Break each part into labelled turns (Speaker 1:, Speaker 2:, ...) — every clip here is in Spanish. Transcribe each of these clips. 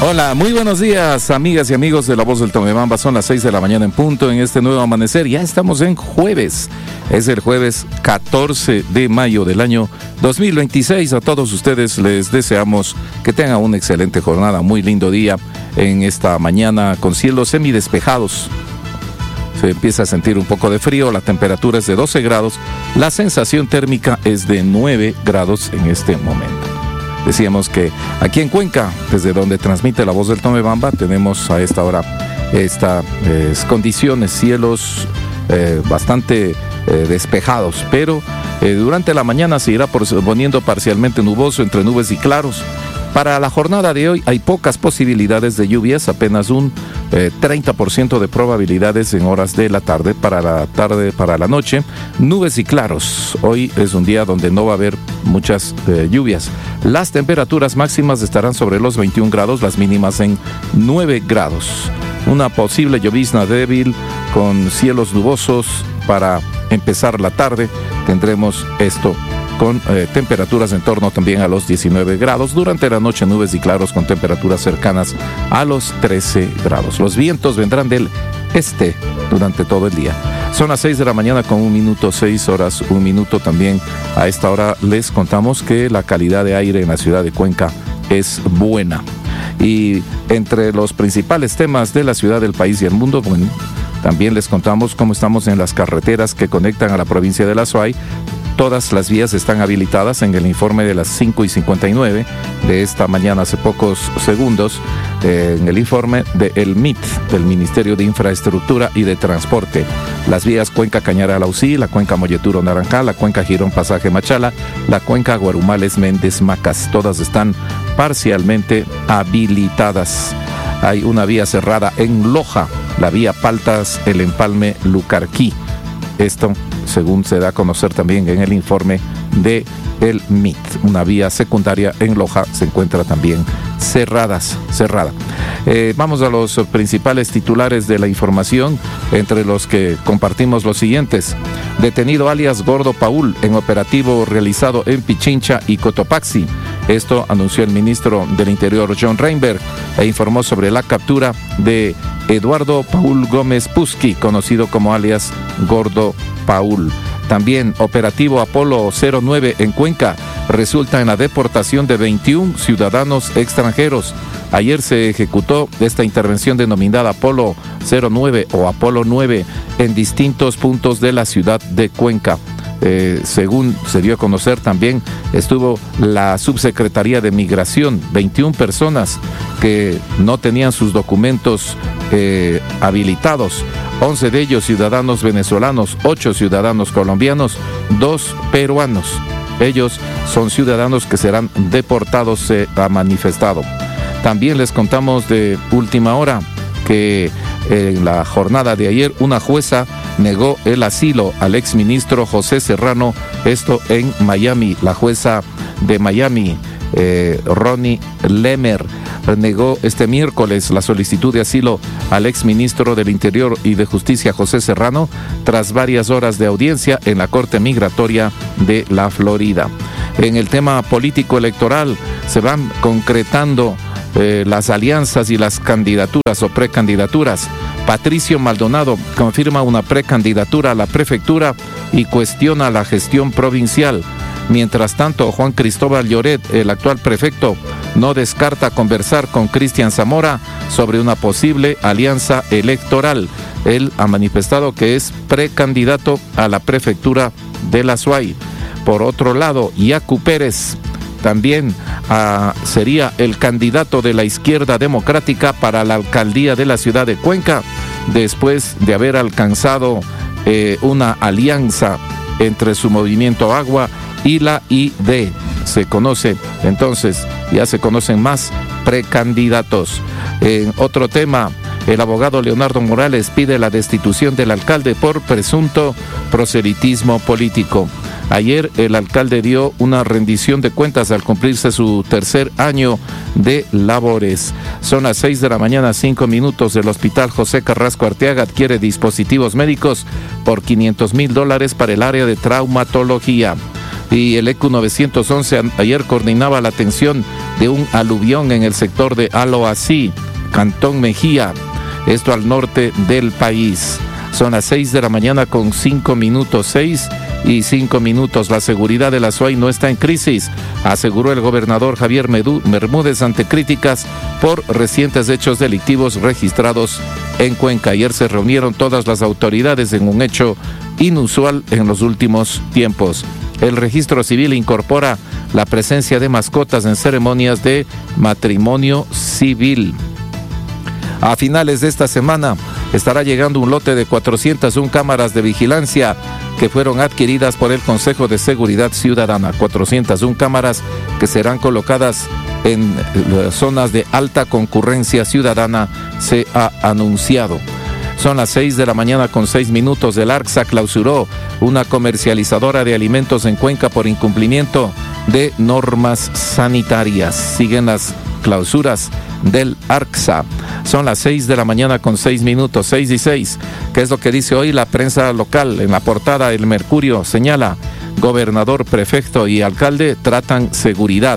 Speaker 1: Hola, muy buenos días, amigas y amigos de La Voz del Tomebamba. Son las 6 de la mañana en punto en este nuevo amanecer. Ya estamos en jueves. Es el jueves 14 de mayo del año 2026. A todos ustedes les deseamos que tengan una excelente jornada, muy lindo día en esta mañana con cielos semidespejados. Se empieza a sentir un poco de frío, la temperatura es de 12 grados, la sensación térmica es de 9 grados en este momento. Decíamos que aquí en Cuenca, desde donde transmite La Voz del Tomebamba, tenemos a esta hora estas condiciones, cielos bastante despejados, pero durante la mañana se irá poniendo parcialmente nuboso entre nubes y claros. Para la jornada de hoy hay pocas posibilidades de lluvias, apenas un 30% de probabilidades en horas de la tarde. Para la noche, nubes y claros. Hoy es un día donde no va a haber muchas lluvias. Las temperaturas máximas estarán sobre los 21 grados, las mínimas en 9 grados. Una posible llovizna débil con cielos nubosos para empezar la tarde. Tendremos esto con temperaturas en torno también a los 19 grados. Durante la noche, nubes y claros con temperaturas cercanas a los 13 grados. Los vientos vendrán del este durante todo el día. Son las 6 de la mañana con 1 minuto, 6 horas, 1 minuto también. A esta hora les contamos que la calidad de aire en la ciudad de Cuenca es buena. Y entre los principales temas de la ciudad, del país y el mundo, bueno, también les contamos cómo estamos en las carreteras que conectan a la provincia de La Suay. Todas las vías están habilitadas en el informe de las 5:59 de esta mañana, hace pocos segundos, en el informe del MIT, del Ministerio de Infraestructura y de Transporte. Las vías Cuenca Cañara-Lausí, la Cuenca Molleturo-Naranjal, la Cuenca Girón-Pasaje Machala, la Cuenca Guarumales-Méndez-Macas, todas están parcialmente habilitadas. Hay una vía cerrada en Loja, la vía Paltas-El Empalme-Lucarquí. Esto, según se da a conocer también en el informe de el MIT. Una vía secundaria en Loja se encuentra también cerrada. Vamos a los principales titulares de la información, entre los que compartimos los siguientes. Detenido alias Gordo Paul en operativo realizado en Pichincha y Cotopaxi. Esto anunció el ministro del Interior, John Reinberg, e informó sobre la captura de Eduardo Paul Gómez Pusqui, conocido como alias Gordo Paul. También operativo Apolo 09 en Cuenca resulta en la deportación de 21 ciudadanos extranjeros. Ayer se ejecutó esta intervención denominada Apolo 09 o Apolo 9 en distintos puntos de la ciudad de Cuenca. Según se dio a conocer, también estuvo la Subsecretaría de Migración, 21 personas que no tenían sus documentos habilitados, 11 de ellos ciudadanos venezolanos, 8 ciudadanos colombianos, 2 peruanos. Ellos son ciudadanos que serán deportados, se ha manifestado. También les contamos de última hora que en la jornada de ayer una jueza negó el asilo al exministro José Serrano, esto en Miami. La jueza de Miami, Ronnie Lemer, negó este miércoles la solicitud de asilo al exministro del Interior y de Justicia José Serrano tras varias horas de audiencia en la Corte Migratoria de la Florida. En el tema político electoral se van concretando las alianzas y las candidaturas o precandidaturas. Patricio Maldonado confirma una precandidatura a la prefectura y cuestiona la gestión provincial. Mientras tanto, Juan Cristóbal Lloret, el actual prefecto, no descarta conversar con Cristian Zamora sobre una posible alianza electoral. Él ha manifestado que es precandidato a la prefectura de La Suay. Por otro lado, Yacu Pérez también sería el candidato de la izquierda democrática para la alcaldía de la ciudad de Cuenca, después de haber alcanzado una alianza entre su movimiento Agua y la ID. Se conoce, entonces, ya se conocen más precandidatos. En otro tema, el abogado Leonardo Morales pide la destitución del alcalde por presunto proselitismo político. Ayer el alcalde dio una rendición de cuentas al cumplirse su tercer año de labores. Son las 6 de la mañana, 5 minutos. El Hospital José Carrasco Arteaga adquiere dispositivos médicos por $500,000 para el área de traumatología. y el EQ 911 ayer coordinaba la atención de un aluvión en el sector de Aloasí, Cantón Mejía, esto al norte del país. Son las 6 de la mañana con 5 minutos, 6 y 5 minutos. La seguridad de la SUAY no está en crisis, aseguró el gobernador Javier Bermúdez ante críticas por recientes hechos delictivos registrados en Cuenca. Ayer se reunieron todas las autoridades en un hecho inusual en los últimos tiempos. El registro civil incorpora la presencia de mascotas en ceremonias de matrimonio civil. A finales de esta semana estará llegando un lote de 401 cámaras de vigilancia que fueron adquiridas por el Consejo de Seguridad Ciudadana. 401 cámaras que serán colocadas en zonas de alta concurrencia ciudadana, se ha anunciado. Son las 6 de la mañana con 6 minutos. El ARCSA clausuró una comercializadora de alimentos en Cuenca por incumplimiento de normas sanitarias. Siguen las clausuras del ARCSA. Son las 6 de la mañana con 6 minutos, 6 y 6. ¿Qué es lo que dice hoy la prensa local? En la portada, El Mercurio señala: gobernador, prefecto y alcalde tratan seguridad.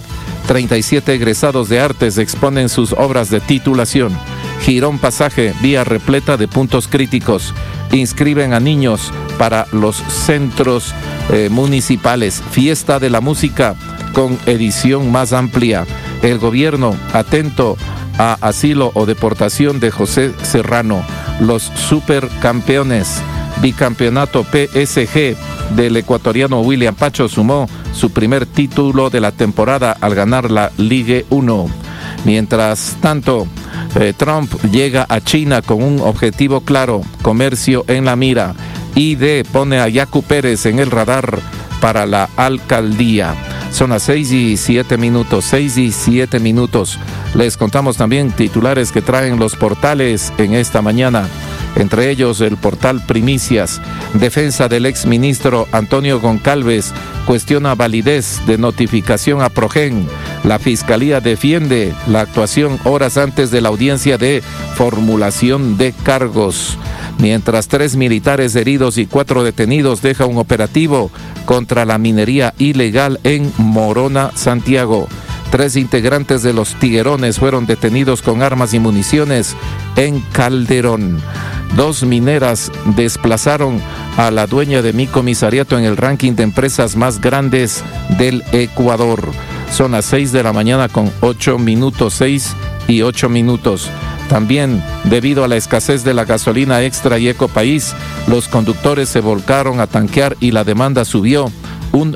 Speaker 1: 37 egresados de artes exponen sus obras de titulación. Girón Pasaje, vía repleta de puntos críticos. Inscriben a niños para los centros municipales. Fiesta de la música con edición más amplia. El gobierno atento a asilo o deportación de José Serrano. Los supercampeones. Bicampeonato PSG del ecuatoriano William Pacho sumó su primer título de la temporada al ganar la Ligue 1. Mientras tanto, Trump llega a China con un objetivo claro: comercio en la mira. ID pone a Yacu Pérez en el radar para la alcaldía. Son las 6 y 7 minutos, 6 y 7 minutos. Les contamos también titulares que traen los portales en esta mañana. Entre ellos, el portal Primicias. Defensa del exministro Antonio Goncalves cuestiona validez de notificación a Progen. La Fiscalía defiende la actuación horas antes de la audiencia de formulación de cargos. Mientras 3 militares heridos y 4 detenidos deja un operativo contra la minería ilegal en Morona, Santiago. 3 integrantes de los Tiguerones fueron detenidos con armas y municiones en Calderón. 2 mineras desplazaron a la dueña de mi comisariato en el ranking de empresas más grandes del Ecuador. Son las 6 de la mañana con 8 minutos, 6 y 8 minutos. También, debido a la escasez de la gasolina extra y Ecopaís, los conductores se volcaron a tanquear y la demanda subió un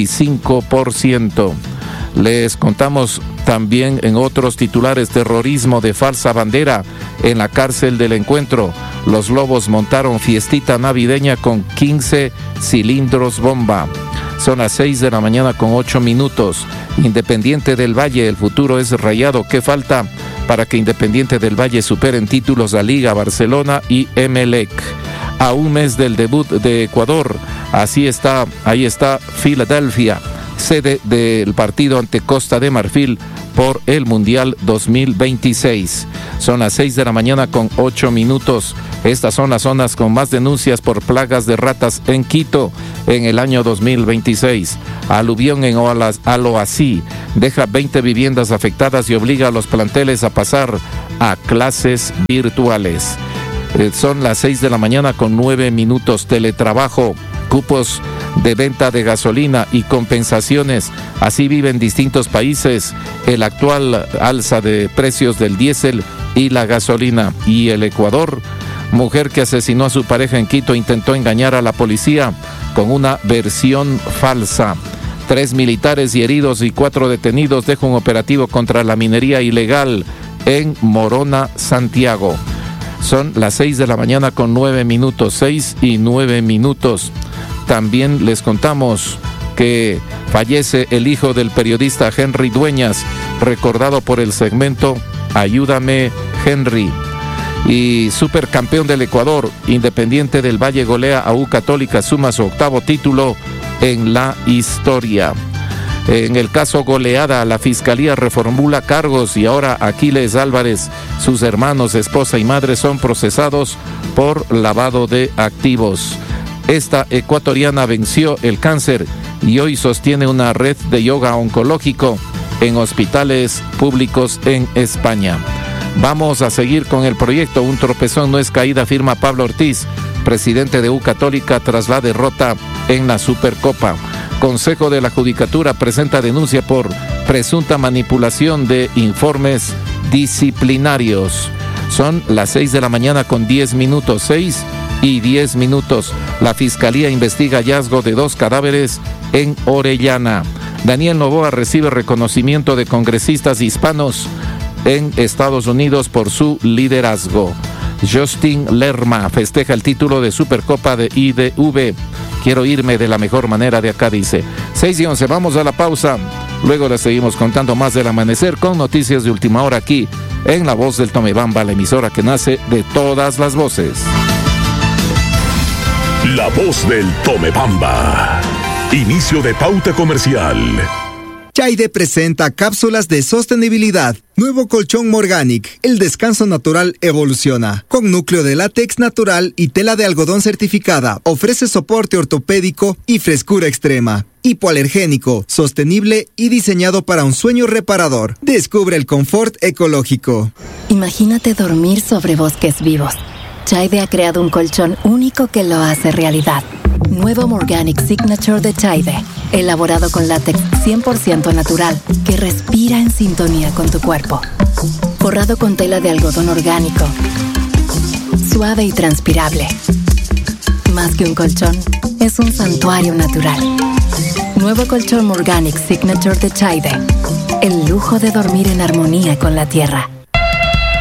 Speaker 1: 25%. Les contamos también en otros titulares: terrorismo de falsa bandera en la cárcel del Encuentro. Los lobos montaron fiestita navideña con 15 cilindros bomba. Son las 6 de la mañana con 8 minutos. Independiente del Valle, el futuro es rayado. ¿Qué falta para que Independiente del Valle supere en títulos a Liga, Barcelona y Emelec? A un mes del debut de Ecuador, ahí está Filadelfia, sede del partido ante Costa de Marfil por el Mundial 2026. Son las 6 de la mañana con 8 minutos. Estas son las zonas con más denuncias por plagas de ratas en Quito en el año 2026. Aluvión en Aloasí deja 20 viviendas afectadas y obliga a los planteles a pasar a clases virtuales. Son las 6 de la mañana con 9 minutos. Teletrabajo, cupos de venta de gasolina y compensaciones. Así viven distintos países el actual alza de precios del diésel y la gasolina. Y el Ecuador: mujer que asesinó a su pareja en Quito intentó engañar a la policía con una versión falsa. 3 militares y heridos y 4 detenidos deja un operativo contra la minería ilegal en Morona, Santiago. Son las 6 de la mañana con 9 minutos, 6 y 9 minutos. También les contamos que fallece el hijo del periodista Henry Dueñas, recordado por el segmento Ayúdame, Henry. Y supercampeón del Ecuador, Independiente del Valle golea a U Católica, suma su 8º título en la historia. En el caso goleada, la Fiscalía reformula cargos y ahora Aquiles Álvarez, sus hermanos, esposa y madre son procesados por lavado de activos. Esta ecuatoriana venció el cáncer y hoy sostiene una red de yoga oncológico en hospitales públicos en España. Vamos a seguir con el proyecto Un tropezón no es caída, afirma Pablo Ortiz, presidente de U Católica tras la derrota en la Supercopa. Consejo de la Judicatura presenta denuncia por presunta manipulación de informes disciplinarios. Son las 6 de la mañana con 10 minutos, 6 y 10 minutos. La Fiscalía investiga hallazgo de 2 cadáveres en Orellana. Daniel Noboa recibe reconocimiento de congresistas hispanos en Estados Unidos por su liderazgo. Justin Lerma festeja el título de Supercopa de IDV. Quiero irme de la mejor manera de acá, dice. 6 y 11, vamos a la pausa. Luego les seguimos contando más del amanecer con noticias de última hora aquí en La Voz del Tomebamba, la emisora que nace de todas las voces.
Speaker 2: La Voz del Tomebamba. Inicio de pauta comercial.
Speaker 3: Chaide presenta cápsulas de sostenibilidad. Nuevo colchón Morganic. El descanso natural evoluciona. Con núcleo de látex natural y tela de algodón certificada. Ofrece soporte ortopédico y frescura extrema. Hipoalergénico, sostenible y diseñado para un sueño reparador. Descubre el confort ecológico.
Speaker 4: Imagínate dormir sobre bosques vivos. Chaide ha creado un colchón único que lo hace realidad. Nuevo Morganic Signature de Chaide, elaborado con látex 100% natural, que respira en sintonía con tu cuerpo. Forrado con tela de algodón orgánico, suave y transpirable. Más que un colchón, es un santuario natural. Nuevo colchón Morganic Signature de Chaide, el lujo de dormir en armonía con la tierra.